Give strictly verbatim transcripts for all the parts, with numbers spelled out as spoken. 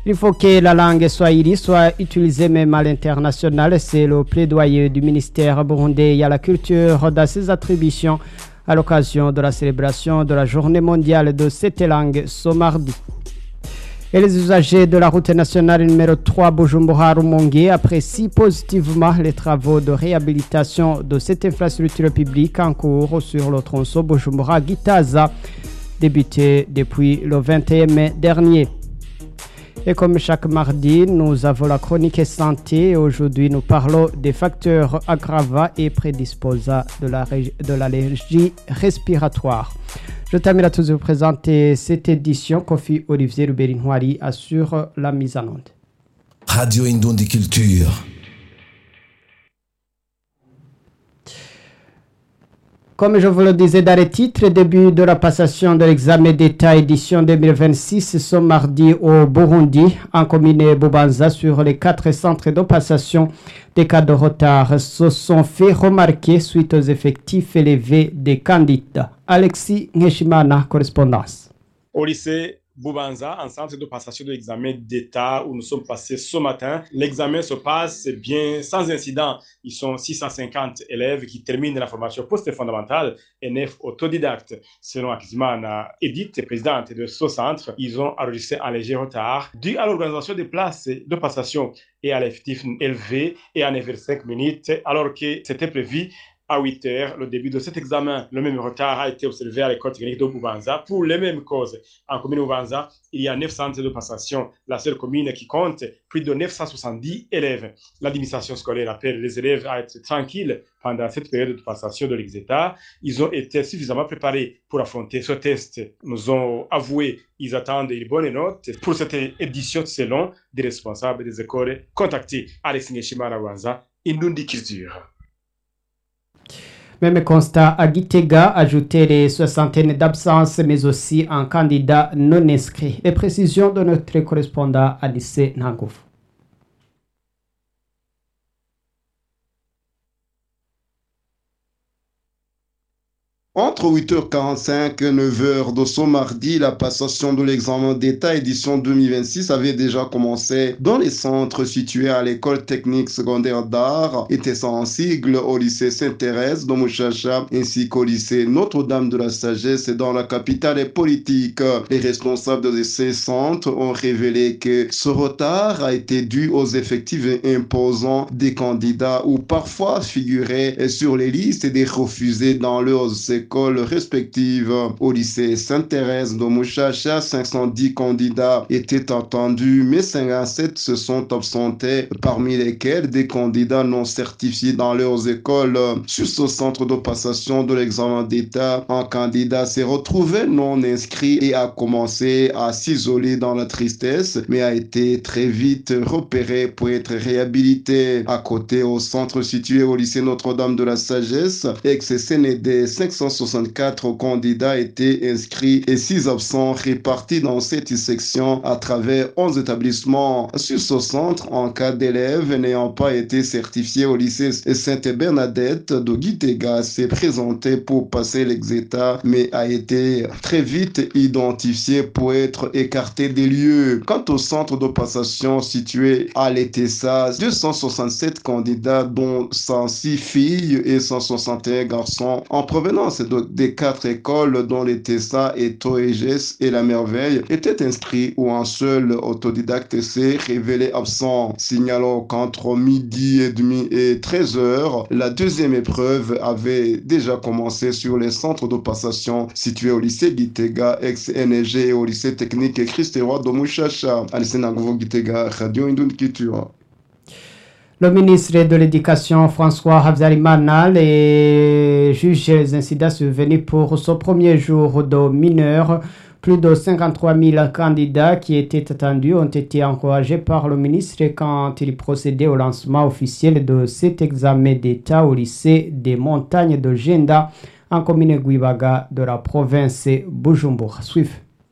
Il faut que la langue swahili soit utilisée même à l'international. C'est le plaidoyer du ministère burundais à la culture dans ses attributions à l'occasion de la célébration de la journée mondiale de cette langue ce mardi. Et les usagers de la route nationale numéro trois Bujumbura-Rumonge apprécient positivement les travaux de réhabilitation de cette infrastructure publique en cours sur le tronçon Bujumbura-Gitaza, débuté depuis le vingt et un mai dernier. Et comme chaque mardi, nous avons la chronique santé et aujourd'hui nous parlons des facteurs aggravants et prédisposants de la ré- de l'allergie respiratoire. Je termine à tous vous présenter cette édition. Kofi Olivier Ruberinwari assure la mise en onde. Radio Indundi Culture. Comme je vous le disais dans les titres, début de la passation de l'examen d'État édition deux mille vingt-six ce mardi au Burundi, en commune Bubanza, sur les quatre centres de passation. Des cas de retard se sont fait remarquer suite aux effectifs élevés des candidats. Alexis Ngeshimana, correspondance. Au lycée Bubanza, en centre de passation de l'examen d'État où nous sommes passés ce matin, l'examen se passe bien sans incident. Ils sont six cent cinquante élèves qui terminent la formation post-fondamentale et neuf autodidactes. Selon Akizimana Edith, présidente de ce centre, ils ont enregistré un léger retard dû à l'organisation des places de passation et à l'effectif élevé et à neuf heures cinq minutes alors que c'était prévu à huit heures, le début de cet examen. Le même retard a été observé à l'école technique de Bubanza pour les mêmes causes. En commune Bubanza, il y a neuf centres de passation, la seule commune qui compte plus de neuf cent soixante-dix élèves. L'administration scolaire appelle les élèves à être tranquilles pendant cette période de passation de l'exéta. Ils ont été suffisamment préparés pour affronter ce test. Nous ont avoué ils attendent une bonne note pour cette édition selon des responsables des écoles contactés. Alex Ngeshimana Bubanza, Indundi Culture. Même constat à Gitega, ajouter les soixantaines d'absences, mais aussi un candidat non inscrit. Les précisions de notre correspondant à lycée Nangouf. Entre huit heures quarante-cinq et neuf heures de ce mardi, la passation de l'examen d'État édition deux mille vingt-six avait déjà commencé dans les centres situés à l'école technique secondaire d'art, était sans sigle au lycée Sainte-Thérèse de Muchacha ainsi qu'au lycée Notre-Dame de la Sagesse dans la capitale politique. Les responsables de ces centres ont révélé que ce retard a été dû aux effectifs imposants des candidats ou parfois figuraient sur les listes et des refusés dans leurs écoles respectives. Au lycée Sainte-Thérèse de Muchacha, cinq cent dix candidats étaient attendus, mais cinquante-sept se sont absentés, parmi lesquels des candidats non certifiés dans leurs écoles. Sur ce centre de passation de l'examen d'État, un candidat s'est retrouvé non inscrit et a commencé à s'isoler dans la tristesse, mais a été très vite repéré pour être réhabilité. À côté, au centre situé au lycée Notre-Dame de la Sagesse, ex-C N D, cinq cent soixante-quatre candidats étaient inscrits et six absents répartis dans cette section à travers onze établissements. Sur ce centre, en cas d'élèves n'ayant pas été certifiés au lycée Sainte-Bernadette de Gitega s'est présenté pour passer l'exéta, mais a été très vite identifié pour être écarté des lieux. Quant au centre de passation situé à l'Etessa, deux cent soixante-sept candidats dont cent six filles et cent soixante et un garçons en provenance de, des quatre écoles dont les Tessa et Toeges et la Merveille étaient inscrits ou un seul autodidacte s'est révélé absent. Signalons qu'entre midi et demi et treize heures, la deuxième épreuve avait déjà commencé sur les centres de passation situés au lycée Gitega, ex-N N G et au lycée technique Christ-Roi de Muchacha. À lycée Nangovo Gitega, Radio Indundi Culture. Le ministre de l'Éducation, François Habyarimana, les juge les incidents survenus pour ce premier jour de mineurs. Plus de cinquante-trois mille candidats qui étaient attendus ont été encouragés par le ministre quand il procédait au lancement officiel de cet examen d'État au lycée des montagnes de Jenda, en commune Guibaga de la province Bujumbura. Suivez.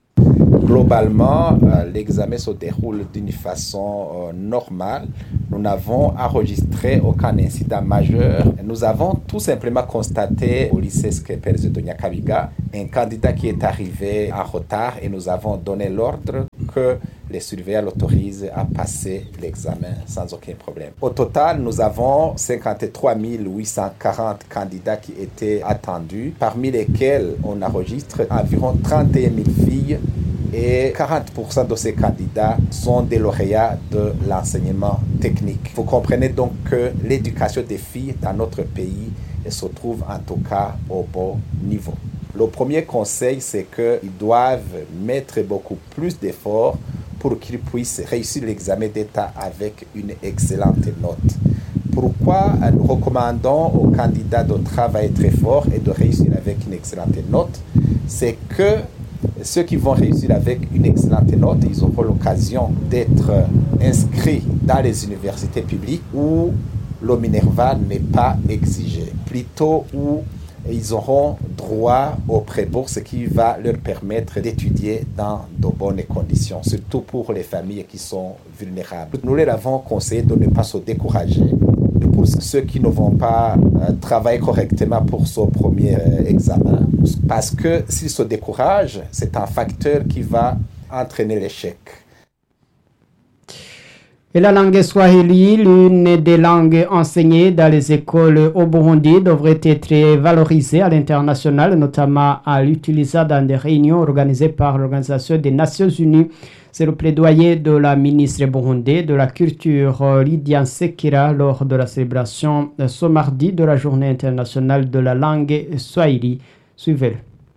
Globalement, euh, l'examen se déroule d'une façon euh, normale. Nous n'avons enregistré aucun incident majeur. Nous avons tout simplement constaté au lycée Skepers de Nyakabiga un candidat qui est arrivé en retard et nous avons donné l'ordre que les surveillants l'autorisent à passer l'examen sans aucun problème. Au total, nous avons cinquante-trois mille huit cent quarante candidats qui étaient attendus, parmi lesquels on enregistre environ trente et un mille filles et quarante pour cent de ces candidats sont des lauréats de l'enseignement technique. Vous comprenez donc que l'éducation des filles dans notre pays se trouve en tout cas au bon niveau. Le premier conseil, c'est qu'ils doivent mettre beaucoup plus d'efforts pour qu'ils puissent réussir l'examen d'État avec une excellente note. Pourquoi nous recommandons aux candidats de travailler très fort et de réussir avec une excellente note? C'est que ceux qui vont réussir avec une excellente note, ils auront l'occasion d'être inscrits dans les universités publiques où le Minerval n'est pas exigé, plutôt où ils auront droit au pré-bourse qui va leur permettre d'étudier dans de bonnes conditions, surtout pour les familles qui sont vulnérables. Nous leur avons conseillé de ne pas se décourager. Pour ceux qui ne vont pas euh, travailler correctement pour ce premier euh, examen, parce que s'ils se découragent, c'est un facteur qui va entraîner l'échec. Et la langue swahili, l'une des langues enseignées dans les écoles au Burundi, devrait être valorisée à l'international, notamment à l'utiliser dans des réunions organisées par l'Organisation des Nations Unies. C'est le plaidoyer de la ministre burundaise de la Culture, Lydia Sekira, lors de la célébration ce mardi de la Journée internationale de la langue swahili. Suivez-le.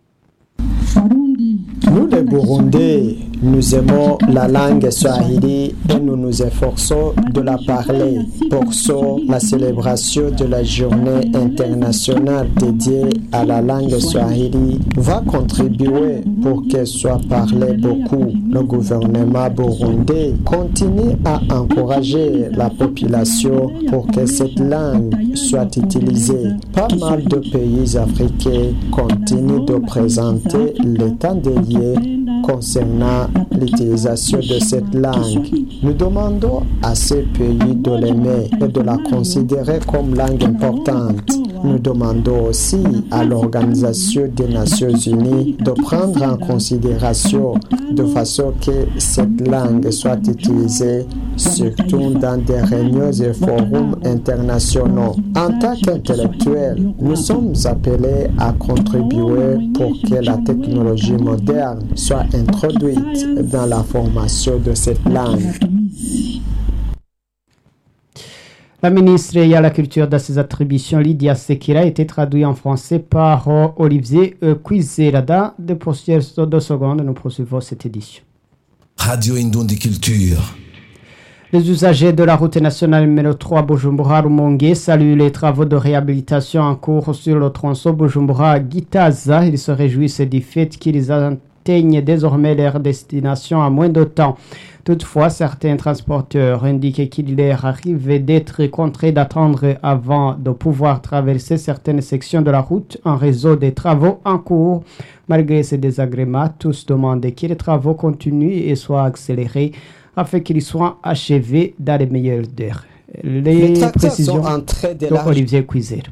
Nous les Burundais, nous aimons la langue swahili et nous nous efforçons de la parler. Pour ça, la célébration de la journée internationale dédiée à la langue swahili va contribuer pour qu'elle soit parlée beaucoup. Le gouvernement burundais continue à encourager la population pour que cette langue soit utilisée. Pas mal de pays africains continuent de présenter l'état des lieux concernant l'utilisation de cette langue. Nous demandons à ces pays de l'aimer et de la considérer comme langue importante. Nous demandons aussi à l'Organisation des Nations Unies de prendre en considération de façon que cette langue soit utilisée surtout dans des réunions et forums internationaux. En tant qu'intellectuels, nous sommes appelés à contribuer pour que la technologie moderne soit introduite dans la formation de cette langue. La ministre à la Culture dans ses attributions, Lydia Sekira, a été traduite en français par euh, Olivier euh, Kwizerada. De plusieurs deux secondes, nous poursuivons cette édition. Radio Indundi Culture. Les usagers de la route nationale numéro trois Bujumbura-Rumonge saluent les travaux de réhabilitation en cours sur le tronçon Bujumbura-Gitaza. Ils se réjouissent du fait qu'ils atteignent désormais leur destination en moins de temps. Toutefois, certains transporteurs indiquent qu'il leur arrive d'être contraints d'attendre avant de pouvoir traverser certaines sections de la route en raison des travaux en cours. Malgré ces désagréments, tous demandent que les travaux continuent et soient accélérés afin qu'ils soient achevés dans les meilleures heures. Les, les précisions sont en train de Olivier Cuiser.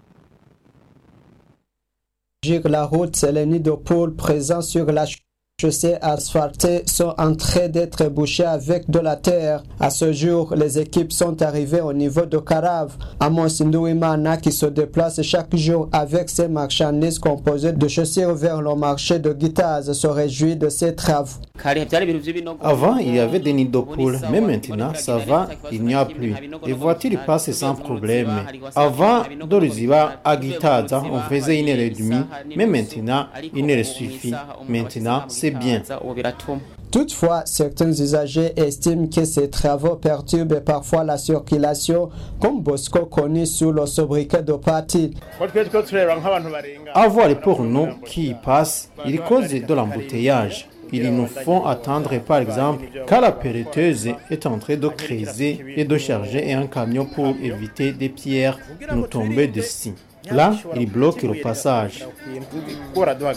La route, c'est les nids de poules présents sur la chaussées asphaltées sont en train d'être bouchées avec de la terre. À ce jour, les équipes sont arrivées au niveau de Karave. Amos Ndouimana, qui se déplace chaque jour avec ses marchandises composées de chaussures vers le marché de Gitaz, se réjouit de ces travaux. Avant, il y avait des nids de poules, mais maintenant, ça va, il n'y a plus. Les voitures passent sans problème. Avant, de Ruziba à Gitaz, on faisait une heure et demie, mais maintenant, une heure suffit. Maintenant, c'est bien. Toutefois, certains usagers estiment que ces travaux perturbent parfois la circulation, comme Bosco connu sous le sobriquet de Patil. Avoir pour nous qui passent, ils causent de l'embouteillage. Ils nous font attendre, par exemple, quand la pelleteuse est en train de creuser et de charger un camion pour éviter des pierres nous tomber dessus. Là, ils bloquent le passage.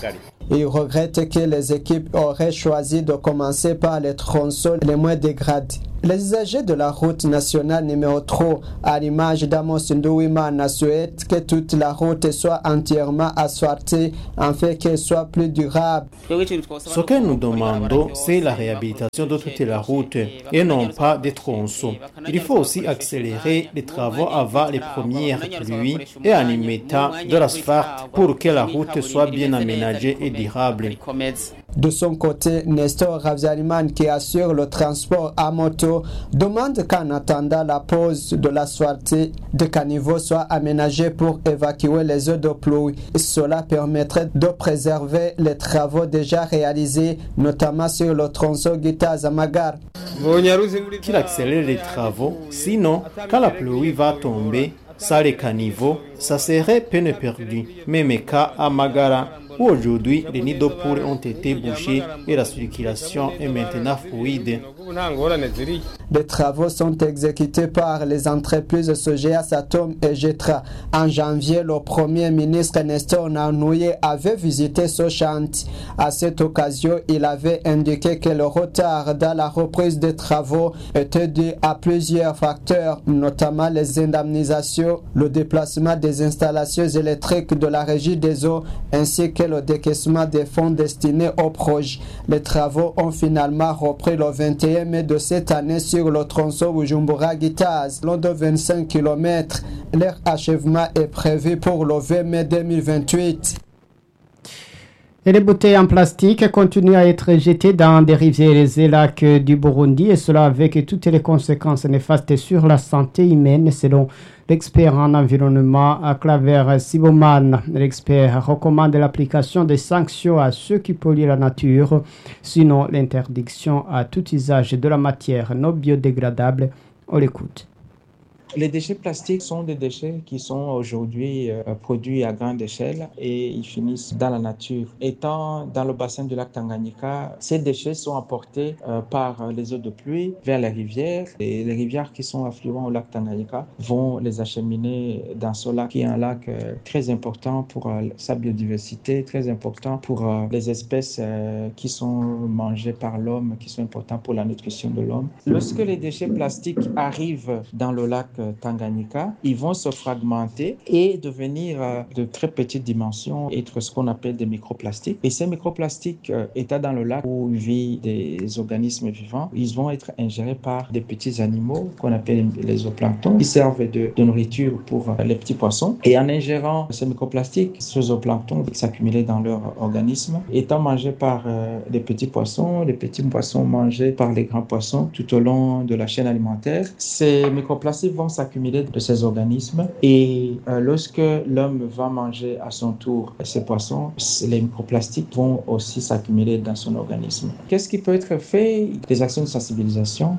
Il regrette que les équipes auraient choisi de commencer par les tronçons les moins dégradés. Les usagers de la route nationale numéro trois, à l'image d'Amos Ndouimana, souhaitent que toute la route soit entièrement asphaltée afin qu'elle soit plus durable. Ce que nous demandons, c'est la réhabilitation de toute la route et non pas des tronçons. Il faut aussi accélérer les travaux avant les premières pluies et en y mettant de l'asphalte pour que la route soit bien aménagée et durable. De son côté, Nestor Ravzaliman, qui assure le transport à moto, demande qu'en attendant la pose de l'asphalte, des caniveaux soient aménagés pour évacuer les eaux de pluie. Cela permettrait de préserver les travaux déjà réalisés, notamment sur le tronçon Gita-Zamagar. Qu'il accélère les travaux, sinon, quand la pluie va tomber, sans les caniveaux, ça serait peine perdue. Même cas à Magara, où aujourd'hui les nids de poules ont été bouchés et la circulation est maintenant fluide. Les travaux sont exécutés par les entreprises Sogea, Satom et Getra. En janvier, le Premier ministre Nestor Nanouye avait visité ce chantier. À cette occasion, il avait indiqué que le retard dans la reprise des travaux était dû à plusieurs facteurs, notamment les indemnisations, le déplacement des installations électriques de la Régie des eaux, ainsi que le décaissement des fonds destinés au projet. Les travaux ont finalement repris le vingt et un mai de cette année sur le tronçon Bujumbura-Gitaz, long de vingt-cinq kilomètres. Leur achèvement est prévu pour le vingt mai deux mille vingt-huit. Et les bouteilles en plastique continuent à être jetées dans des rivières et des lacs du Burundi, et cela avec toutes les conséquences néfastes sur la santé humaine, selon l'expert en environnement Claver Siboman. L'expert recommande l'application des sanctions à ceux qui polluent la nature, sinon l'interdiction à tout usage de la matière non biodégradable. On l'écoute. Les déchets plastiques sont des déchets qui sont aujourd'hui euh, produits à grande échelle et ils finissent dans la nature. Étant dans le bassin du lac Tanganyika, ces déchets sont apportés euh, par les eaux de pluie vers les rivières. Et les rivières qui sont affluents au lac Tanganyika vont les acheminer dans ce lac qui est un lac euh, très important pour euh, sa biodiversité, très important pour euh, les espèces euh, qui sont mangées par l'homme, qui sont importantes pour la nutrition de l'homme. Lorsque les déchets plastiques arrivent dans le lac Tanganyika, ils vont se fragmenter et devenir euh, de très petites dimensions, être ce qu'on appelle des microplastiques. Et ces microplastiques, euh, étant dans le lac où vivent des organismes vivants, ils vont être ingérés par des petits animaux qu'on appelle les zooplanctons, qui servent de, de nourriture pour euh, les petits poissons. Et en ingérant ces microplastiques, ces zooplanctons s'accumulent dans leur organisme, étant mangés par euh, les petits poissons, les petits poissons mangés par les grands poissons tout au long de la chaîne alimentaire. Ces microplastiques vont s'accumuler de ces organismes et euh, lorsque l'homme va manger à son tour ces poissons, les microplastiques vont aussi s'accumuler dans son organisme. Qu'est-ce qui peut être fait? Des actions de sensibilisation.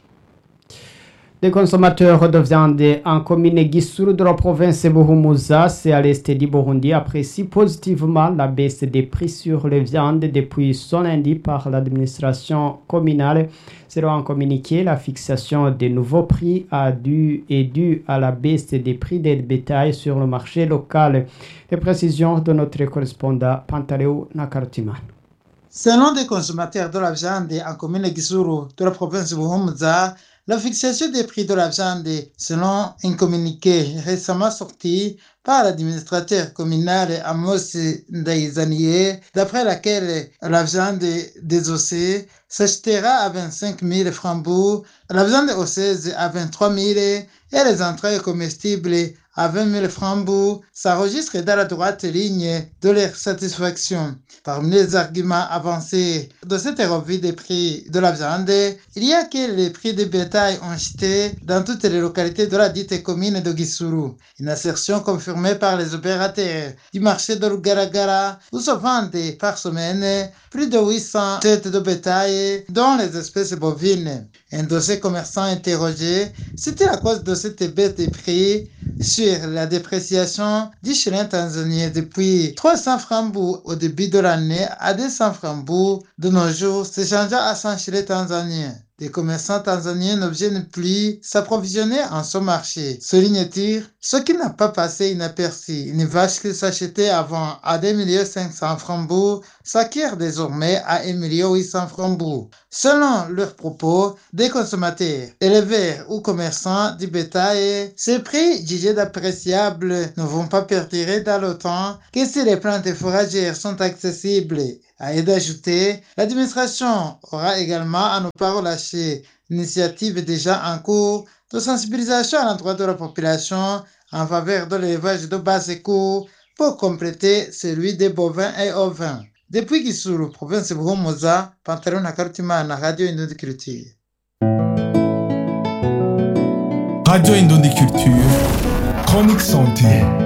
Des consommateurs de viande en commune Gisuru de la province de Buhumuza, c'est à l'est du Burundi, apprécient positivement la baisse des prix sur les viandes depuis ce lundi par l'administration communale. Selon un communiqué, la fixation des nouveaux prix a dû, est due à la baisse des prix des bétail sur le marché local. Les précisions de notre correspondant Pantaleo Nakartiman. Selon des consommateurs de la viande en commune Gisuru de la province de Buhumuza, la fixation des prix de la viande, selon un communiqué récemment sorti par l'administrateur communal Amos Ndaizaniye, d'après laquelle la viande désossée s'achètera à vingt-cinq mille francs, la viande osseuse à vingt-trois mille et les entrailles comestibles à vingt mille francs, s'enregistre dans la droite ligne de leur satisfaction. Parmi les arguments avancés de cette revue des prix de la viande, il y a que les prix des bétail ont chuté dans toutes les localités de la dite commune de Gisuru. Une assertion confirmée par les opérateurs du marché de Lugaragara, où se vendent par semaine plus de huit cents têtes de bétail, dont les espèces bovines. Un dossier commerçant interrogé, c'était à cause de cette baisse des prix sur la dépréciation du shilling tanzanien depuis trois cents francs au début de l'année à deux cents francs de nos jours, s'échangeant à cent shillings tanzaniens. des commerçants tanzaniens ne viennent plus s'approvisionner en ce marché. Souligne-t-il, ce qui n'a pas passé inaperçu, une vache qui s'achetait avant à deux millions cinq cents francs bourg s'acquiert désormais à un million huit cents francs bourg. Selon leurs propos, des consommateurs, éleveurs ou commerçants du bétail, ces prix jugés d'appréciables ne vont pas perdurer dans le temps que si les plantes fourragères sont accessibles. À y d'ajouter, l'administration aura également à ne pas relâcher l'initiative déjà en cours de sensibilisation à l'endroit de la population en faveur de l'élevage de bas coûts pour compléter celui des bovins et ovins. Depuis Gisuru, province de Buhumuza, Pantalon Nakarutimana, Radio Indondi Culture. Radio Indondi Culture, chronique santé.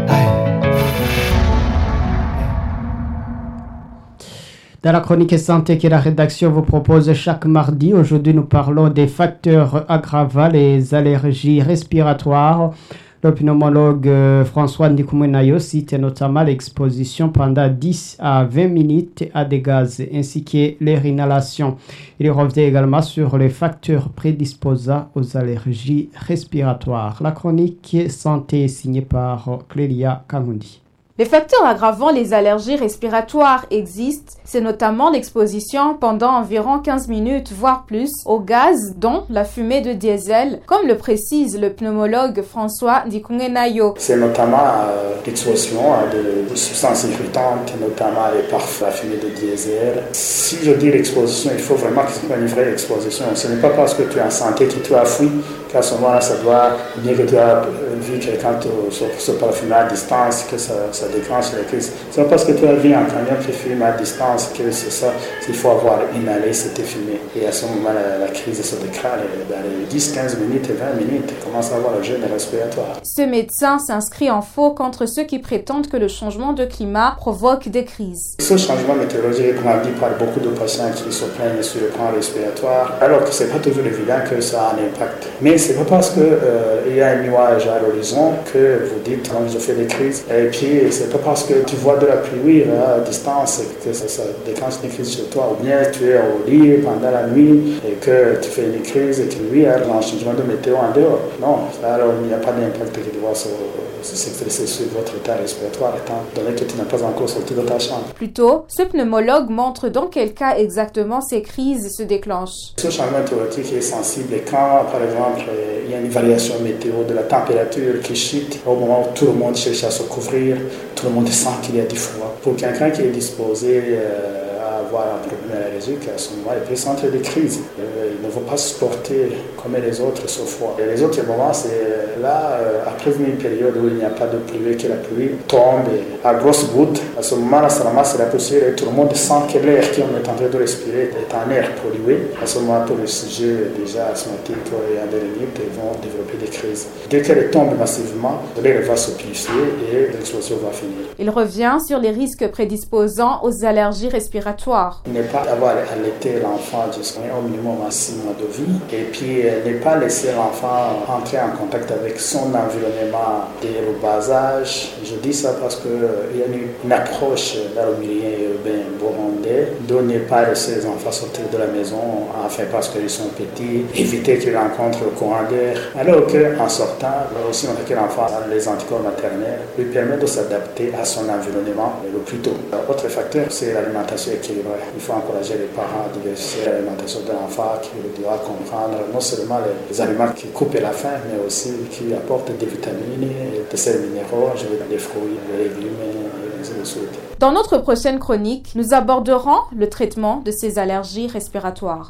Dans la chronique santé que la rédaction vous propose chaque mardi, aujourd'hui nous parlons des facteurs aggravants, les allergies respiratoires. Le pneumologue euh, François Ndikumunayo cite notamment l'exposition pendant dix à vingt minutes à des gaz ainsi que leur inhalation. Il revient également sur les facteurs prédisposants aux allergies respiratoires. La chronique santé est signée par Clélia Kangundi. Les facteurs aggravant les allergies respiratoires existent, c'est notamment l'exposition pendant environ quinze minutes, voire plus, au gaz, dont la fumée de diesel, comme le précise le pneumologue François Ndikumunayo. C'est notamment euh, l'exposition à de, de substances irritantes, notamment les parfums, la fumée de diesel. Si je dis l'exposition, il faut vraiment que ce soit une vraie exposition. Ce n'est pas parce que tu es en santé que tu as fui qu'à ce moment-là, ça doit, bien que tu as vu quelqu'un se parfumer à distance, que ça, ça déclenche la crise. C'est pas parce que tu as vu un camion qui fume à distance que c'est ça. Il faut avoir inhalé cette fumée. Et à ce moment, la, la crise se déclare dans les dix, quinze minutes et vingt minutes. Tu commences à avoir le gêne respiratoire. Ce médecin s'inscrit en faux contre ceux qui prétendent que le changement de climat provoque des crises. Ce changement météorologique est grandi par beaucoup de patients qui se plaignent sur le plan respiratoire, alors que c'est pas toujours évident que ça a un impact. Mais c'est pas parce qu'il euh, y a un nuage à l'horizon que vous dites quand je fais des crises. Et puis c'est pas parce que tu vois de la pluie à distance que ça, ça déclenche une crise chez toi. Ou bien tu es au lit pendant la nuit et que tu fais une crise et que lui a un changement de météo en dehors. Non, alors il n'y a pas d'impact qui doit se s'exprimer sur votre état respiratoire étant donné que tu n'as pas encore sorti de ta chambre. Plutôt, ce pneumologue montre dans quel cas exactement ces crises se déclenchent. Ce changement météorologique est sensible quand, par exemple, il y a une variation météo de la température qui chute au moment où tout le monde cherche à se couvrir, tout le monde sent qu'il y a du froid. Pour quelqu'un qui est disposé euh, à avoir un problème allergique, à ce moment, il peut sentir des crises. Euh, il ne va pas se porter comme les autres ce froid. Et les autres moments, c'est là, euh, après une période où il n'y a pas de pluie, que la pluie tombe à grosses gouttes. À ce moment-là, ça ramasse la poussière et tout le monde sent que l'air qu'on est en train de respirer est un air pollué. À ce moment-là, pour les sujets déjà asthmatiques et endormiques, ils vont développer des crises. Dès qu'elle tombe massivement, l'air va se purifier et l'explosion va finir. Il revient sur les risques prédisposant aux allergies respiratoires. Ne pas avoir allaité l'enfant jusqu'au minimum à six mois de vie et puis ne pas laisser l'enfant entrer en contact avec son environnement dès le bas âge. Je dis ça parce qu'il y a une, une approche dans le milieu urbain burundais de ne pas laisser les enfants sortir de la maison, enfin parce qu'ils sont petits, éviter qu'ils rencontrent le courant d'air. Alors qu'en sortant, aussi on a que l'enfant a les anticorps maternels, lui permet de s'adapter à son environnement le plus tôt. Autre facteur, c'est l'alimentation équilibrée. Il faut encourager les parents à diversifier l'alimentation de l'enfant qui doit comprendre non seulement les, les aliments qui coupent la faim, mais aussi qui apportent des vitamines, des sels minéraux, je veux dire des fruits, des légumes et ainsi de suite. Dans notre prochaine chronique, nous aborderons le traitement de ces allergies respiratoires.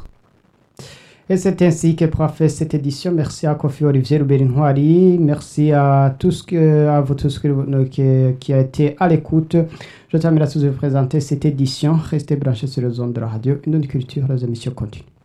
Et c'est ainsi que prend fait cette édition. Merci à Kofi Olivier Ruberinouari. Merci à tous que, à vous tous qui, qui a été à l'écoute. Je termine à vous présenter cette édition. Restez branchés sur les ondes de la radio. Une culture, les émissions continuent.